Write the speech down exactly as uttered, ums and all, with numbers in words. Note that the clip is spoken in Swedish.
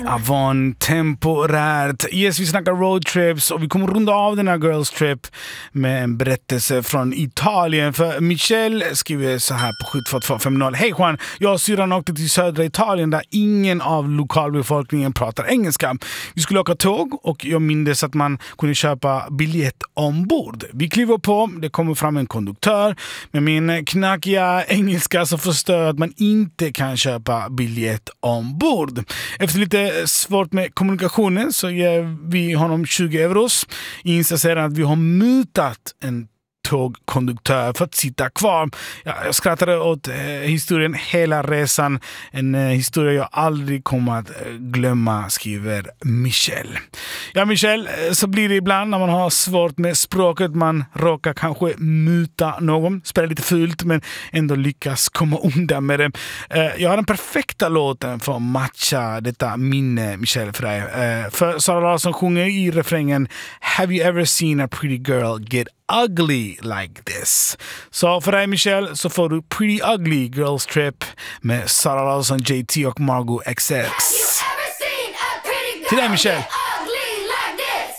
Avon temporärt. Yes, vi snackar roadtrips och vi kommer runda av den här girls trip med en berättelse från Italien. För Michelle skriver så här på sju två två fem noll. Hej Juan, jag och syrran åkte till södra Italien där ingen av lokalbefolkningen pratar engelska. Vi skulle åka tåg och jag minns att man kunde köpa biljett ombord. Vi kliver på, det kommer fram en konduktör med min knackiga engelska så förstör att man inte kan köpa biljett ombord. Efter lite svårt med kommunikationen så ger vi honom tjugo euros. Inser sedan att vi har mutat en tågkonduktör för att sitta kvar. Ja, jag skrattade åt eh, historien hela resan. En eh, historia jag aldrig kommer att eh, glömma, skriver Michelle. Ja, Michelle, eh, så blir det ibland när man har svårt med språket. Man råkar kanske muta någon, spela lite fult men ändå lyckas komma undan med det. Eh, jag har den perfekta låten för att matcha detta minne, Michelle, för dig. Eh, för Sara Larsson sjunger i refrängen Have you ever seen a pretty girl get ugly like this? Så för dig, Michelle, så får du Pretty Ugly Girls Trip med Sara Larsson, J T och Margot X X. Till dig, Michelle.